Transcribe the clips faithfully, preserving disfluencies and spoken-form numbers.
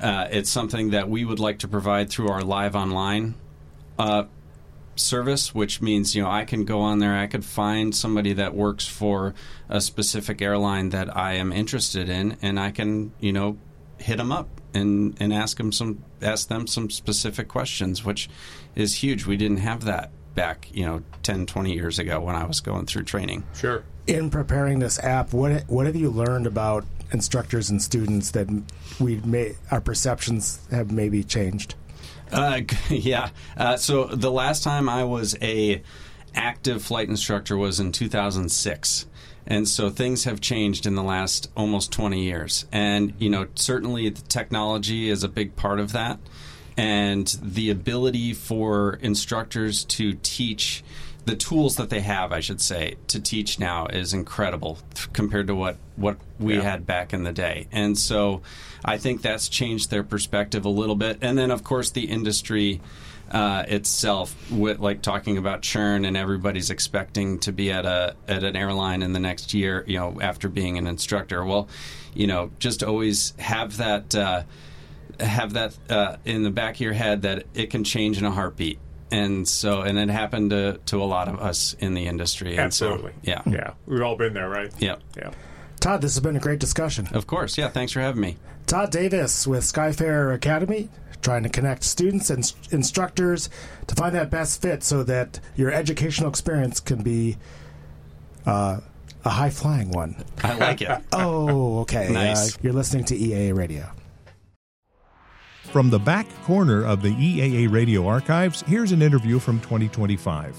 Uh, it's something that we would like to provide through our live online uh, service, which means, you know, I can go on there, I could find somebody that works for a specific airline that I am interested in, and I can, you know, hit them up and, and ask them some ask them some specific questions, which is huge. We didn't have that back, you know, ten, twenty years ago when I was going through training. Sure. In preparing this app, what what have you learned about instructors and students that we may our perceptions have maybe changed? Uh, yeah. Uh, so the last time I was a active flight instructor was in two thousand six. And so things have changed in the last almost twenty years. And, you know, certainly the technology is a big part of that. And the ability for instructors to teach, the tools that they have, I should say, to teach now is incredible compared to what, what we yeah. had back in the day. And so I think that's changed their perspective a little bit. And then, of course, the industry uh, itself, with, like talking about churn, and everybody's expecting to be at a at an airline in the next year, you know, after being an instructor. Well, you know, just always have that uh, have that uh, in the back of your head that it can change in a heartbeat. And so, and it happened to, to a lot of us in the industry. And Absolutely. So, yeah. Yeah. We've all been there, right? Yeah. Yeah. Todd, this has been a great discussion. Of course. Yeah. Thanks for having me. Todd Davis with Skyfair Academy, trying to connect students and st- instructors to find that best fit so that your educational experience can be uh, a high-flying one. I like it. Oh, okay. Nice. Uh, you're listening to E A A Radio. From the back corner of the E A A Radio archives, here's an interview from twenty twenty-five.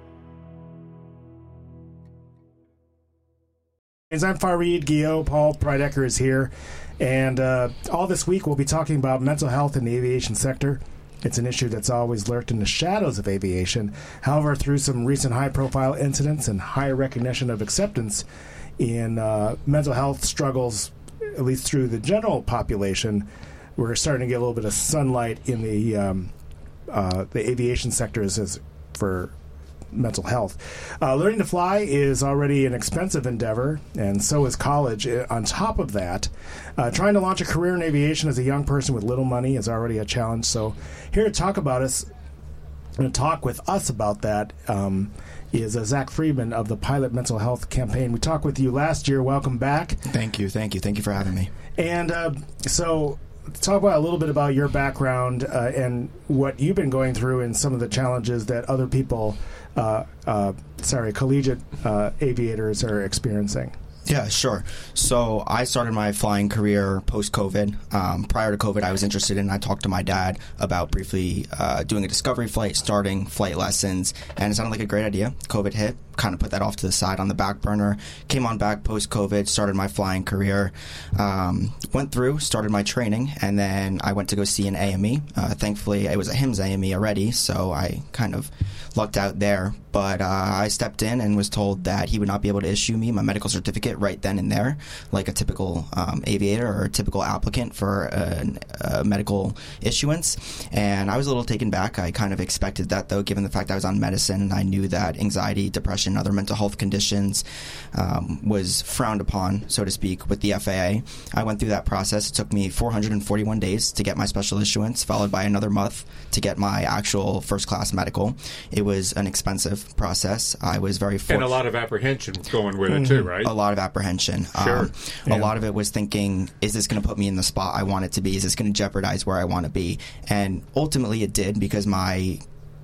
As I'm Fareed Guillot, Paul Prydecker is here, and uh, all this week we'll be talking about mental health in the aviation sector. It's an issue that's always lurked in the shadows of aviation. However, through some recent high-profile incidents and higher recognition of acceptance in uh, mental health struggles, at least through the general population, we're starting to get a little bit of sunlight in the um, uh, the aviation sectors as for mental health. Uh, learning to fly is already an expensive endeavor, and so is college. On top of that, uh, trying to launch a career in aviation as a young person with little money is already a challenge. So here to talk about us, and to talk with us about that um, is uh, Zach Friedman of the Pilot Mental Health Campaign. We talked with you last year. Welcome back. Thank you. Thank you. Thank you for having me. And uh, so... talk about a little bit about your background uh, and what you've been going through and some of the challenges that other people, uh, uh, sorry, collegiate uh, aviators are experiencing. Yeah, sure. So I started my flying career post-COVID. Um, prior to COVID, I was interested in, I talked to my dad about briefly uh, doing a discovery flight, starting flight lessons, and it sounded like a great idea. COVID hit, kind of put that off to the side on the back burner, came on back post-COVID, started my flying career, um, went through, started my training, and then I went to go see an A M E. Uh, thankfully, it was a H I M S A M E already, so I kind of lucked out there. But uh, I stepped in and was told that he would not be able to issue me my medical certificate right then and there, like a typical um, aviator or a typical applicant for a, a medical issuance. And I was a little taken back. I kind of expected that, though, given the fact I was on medicine and I knew that anxiety, depression, other mental health conditions um, was frowned upon, so to speak, with the F A A. I went through that process. It took me four hundred forty-one days to get my special issuance, followed by another month to get my actual first-class medical. It was an expensive process. I was very fortunate. And a lot of apprehension going with it, too, right? A lot of apprehension. Sure. Um, yeah. A lot of it was thinking, is this going to put me in the spot I want it to be? Is this going to jeopardize where I want to be? And ultimately it did, because my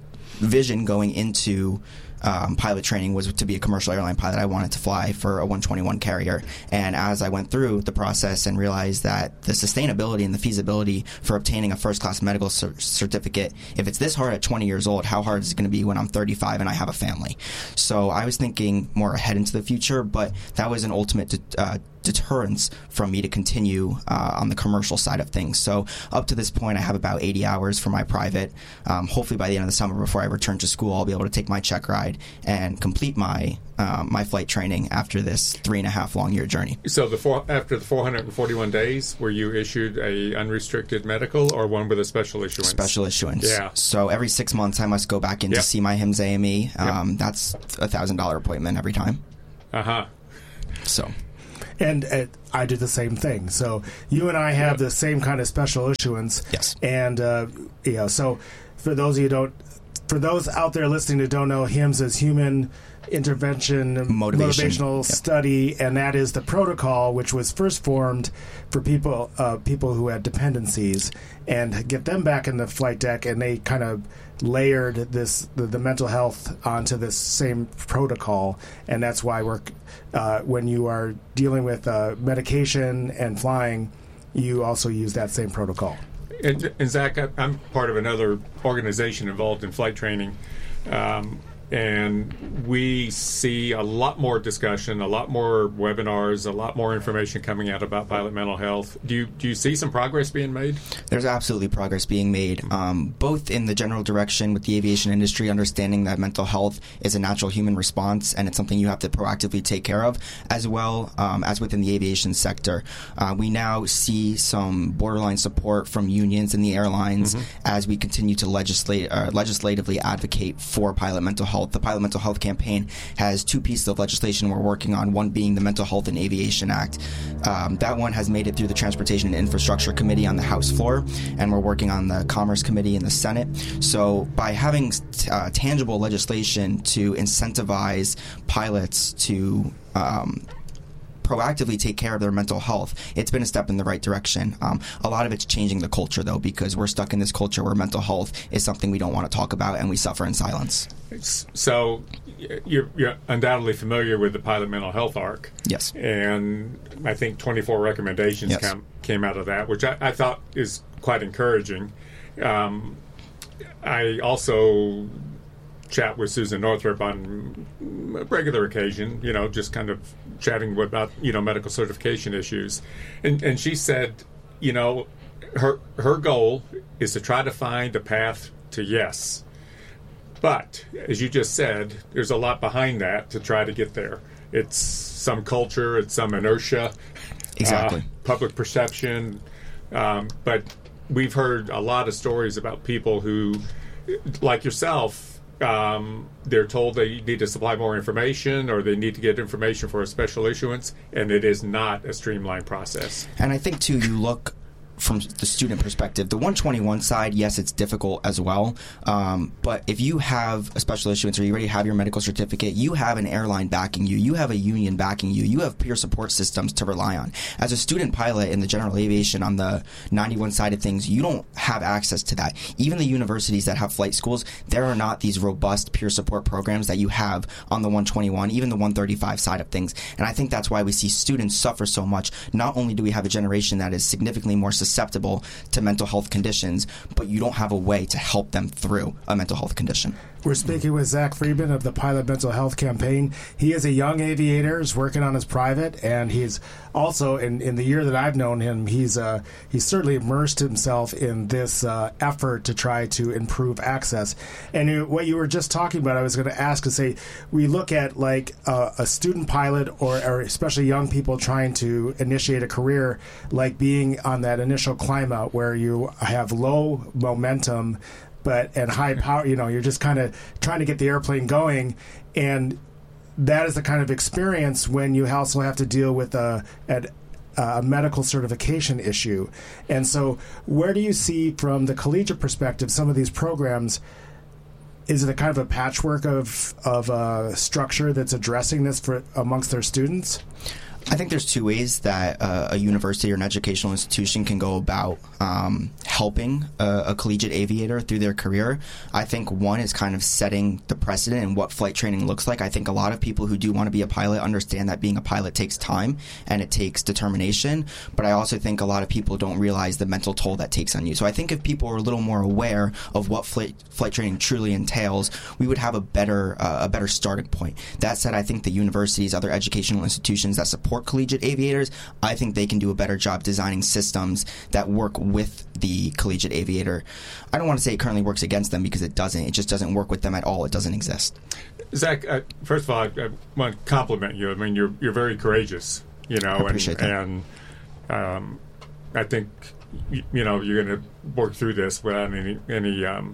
vision going into Um, pilot training was to be a commercial airline pilot. I wanted to fly for a one twenty-one carrier. And as I went through the process and realized that the sustainability and the feasibility for obtaining a first-class medical cer- certificate, if it's this hard at twenty years old, how hard is it going to be when I'm thirty-five and I have a family? So I was thinking more ahead into the future, but that was an ultimate de- uh, deterrence from me to continue uh, on the commercial side of things. So up to this point, I have about eighty hours for my private. Um, hopefully by the end of the summer, before I return to school, I'll be able to take my check ride and complete my um, my flight training after this three and a half long year journey. So the four, after the four hundred forty-one days, were you issued a unrestricted medical or one with a special issuance? Special issuance. Yeah. So every six months, I must go back in yep. to see my H I M S A M E. Um, yep. That's a one thousand dollars appointment every time. Uh-huh. So... And uh, I did the same thing. So you and I have the same kind of special issuance. Yes. And, uh, you know, so for those of you who don't, for those out there listening who don't know, H I M S is Human Intervention Motivation. Motivational Yep. Study, and that is the protocol which was first formed for people uh, people who had dependencies and get them back in the flight deck, and they kind of layered this the, the mental health onto this same protocol, and that's why we're uh, when you are dealing with uh, medication and flying, you also use that same protocol. And, and Zach, I, I'm part of another organization involved in flight training, um, and we see a lot more discussion, a lot more webinars, a lot more information coming out about pilot mental health. Do you do you see some progress being made? There's absolutely progress being made, um, both in the general direction with the aviation industry, understanding that mental health is a natural human response and it's something you have to proactively take care of, as well um, as within the aviation sector. Uh, we now see some borderline support from unions and the airlines mm-hmm. as we continue to legislate, uh, legislatively advocate for pilot mental health. The Pilot Mental Health Campaign has two pieces of legislation we're working on, one being the Mental Health and Aviation Act. Um, that one has made it through the Transportation and Infrastructure Committee on the House floor, and we're working on the Commerce Committee in the Senate. So by having uh, tangible legislation to incentivize pilots to um, proactively take care of their mental health, it's been a step in the right direction. Um, a lot of it's changing the culture, though, because we're stuck in this culture where mental health is something we don't want to talk about, and we suffer in silence. So you're, you're undoubtedly familiar with the Pilot Mental Health Arc. Yes. And I think twenty-four recommendations yes. come, came out of that, which I, I thought is quite encouraging. Um, I also chat with Susan Northrup on a regular occasion, you know, just kind of chatting about, you know, medical certification issues. And and she said, you know, her her goal is to try to find a path to yes. But, as you just said, there's a lot behind that to try to get there. It's some culture, it's some inertia, exactly, uh, public perception. Um, but we've heard a lot of stories about people who, like yourself, Um, they're told they need to supply more information or they need to get information for a special issuance, and it is not a streamlined process. And I think, too, you look from the student perspective, the one twenty-one side, yes, it's difficult as well. Um, but if you have a special issuance or you already have your medical certificate, you have an airline backing you, you have a union backing you, you have peer support systems to rely on. As a student pilot in the general aviation on the ninety-one side of things, you don't have access to that. Even the universities that have flight schools, there are not these robust peer support programs that you have on the one twenty-one, even the one thirty-five side of things. And I think that's why we see students suffer so much. Not only do we have a generation that is significantly more susceptible to mental health conditions, but you don't have a way to help them through a mental health condition. We're speaking with Zach Friedman of the Pilot Mental Health Campaign. He is a young aviator, is working on his private, and he's also, in, in the year that I've known him, he's uh, he's certainly immersed himself in this uh, effort to try to improve access. And you, what you were just talking about, I was going to ask to say, we look at like uh, a student pilot or, or especially young people trying to initiate a career, like being on that initial climb out where you have low momentum, but and high power, you know, you're just kind of trying to get the airplane going, and that is the kind of experience when you also have to deal with a, a, a medical certification issue. And so where do you see, from the collegiate perspective, some of these programs? Is it a kind of a patchwork of, of a structure that's addressing this for amongst their students? I think there's two ways that uh, a university or an educational institution can go about um, helping a, a collegiate aviator through their career. I think one is kind of setting the precedent and what flight training looks like. I think a lot of people who do want to be a pilot understand that being a pilot takes time and it takes determination, but I also think a lot of people don't realize the mental toll that takes on you. So I think if people are a little more aware of what flight, flight training truly entails, we would have a better uh, a better starting point. That said, I think the universities, other educational institutions that support collegiate aviators, I think they can do a better job designing systems that work with the collegiate aviator. I don't want to say it currently works against them, because it doesn't. It just doesn't work with them at all. It doesn't exist. Zach, uh, first of all, I, I want to compliment you. I mean, you're you're very courageous, you know, I appreciate and, that. and um, I think you, you know you're going to work through this without any any um,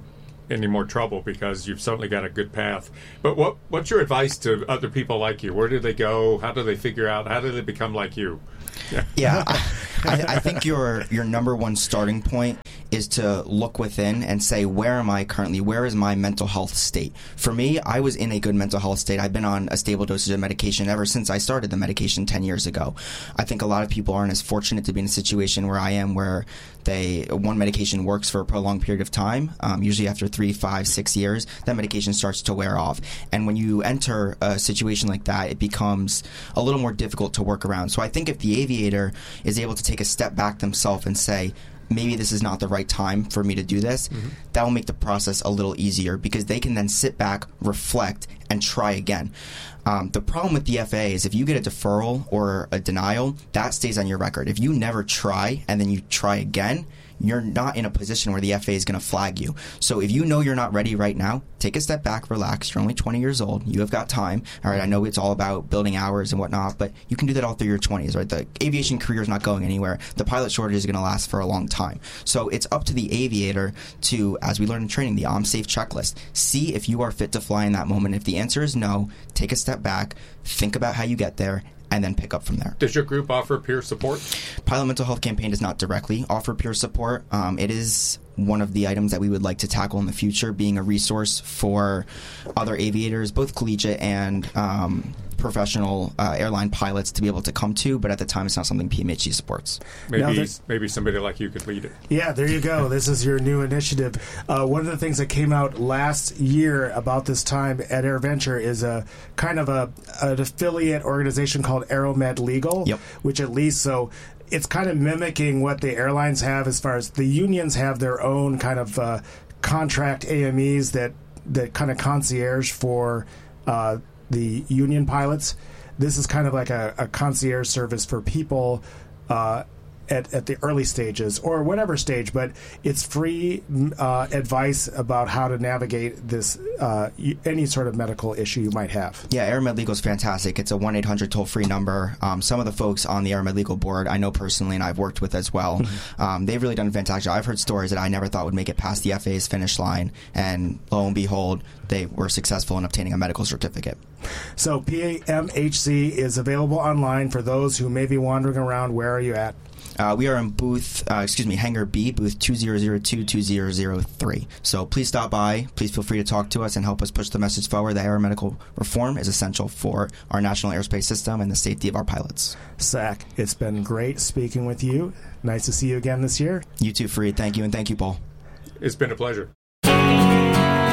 any more trouble because you've certainly got a good path. But what what's your advice to other people like you? Where do they go? How do they figure out? How do they become like you? Yeah, yeah I, I think your your number one starting point is to look within and say, where am I currently? Where is my mental health state? For me, I was in a good mental health state. I've been on a stable dosage of medication ever since I started the medication ten years ago. I think a lot of people aren't as fortunate to be in a situation where I am, where they one medication works for a prolonged period of time. Um, usually after three, five, six years, that medication starts to wear off. And when you enter a situation like that, it becomes a little more difficult to work around. So I think if the aviator is able to take a step back themselves and say, maybe this is not the right time for me to do this, mm-hmm. that will make the process a little easier because they can then sit back, reflect, and try again. Um, the problem with the F A A is if you get a deferral or a denial, that stays on your record. If you never try and then you try again, you're not in a position where the F A A is going to flag you. So if you know you're not ready right now, take a step back, relax. You're only twenty years old. You have got time. All right, I know it's all about building hours and whatnot, but you can do that all through your twenties, right? The aviation career is not going anywhere. The pilot shortage is going to last for a long time. So it's up to the aviator to, as we learn in training, the OMSAFE checklist, see if you are fit to fly in that moment. If the answer is no, take a step back, think about how you get there, and then pick up from there. Does your group offer peer support? Pilot Mental Health Campaign does not directly offer peer support. Um, it is one of the items that we would like to tackle in the future, being a resource for other aviators, both collegiate and um, professional uh, airline pilots to be able to come to, but at the time it's not something P M H C supports. Maybe maybe somebody like you could lead it. Yeah, there you go. This is your new initiative. Uh, one of the things that came out last year about this time at AirVenture is a kind of a an affiliate organization called AeroMed Legal, yep. which at least so it's kind of mimicking what the airlines have as far as the unions have their own kind of uh, contract A M Es that, that kind of concierge for uh, the union pilots. This is kind of like a, a concierge service for people uh, at, at the early stages or whatever stage, but it's free uh, advice about how to navigate this uh, any sort of medical issue you might have. Yeah, AeroMed Legal is fantastic. It's a one eight hundred toll-free number. Um, some of the folks on the AeroMed Legal board I know personally and I've worked with as well. Mm-hmm. Um, they've really done a fantastic job. I've heard stories that I never thought would make it past the F A A's finish line, and lo and behold, they were successful in obtaining a medical certificate. So P M H C is available online for those who may be wandering around. Where are you at? Uh, we are in booth, uh, excuse me, Hangar B, booth two zero zero two, two zero zero three. So please stop by. Please feel free to talk to us and help us push the message forward that aeromedical reform is essential for our national airspace system and the safety of our pilots. Zach, it's been great speaking with you. Nice to see you again this year. You too, Fareed. Thank you, and thank you, Paul. It's been a pleasure.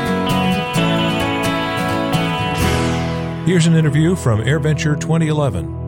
Here's an interview from AirVenture twenty eleven.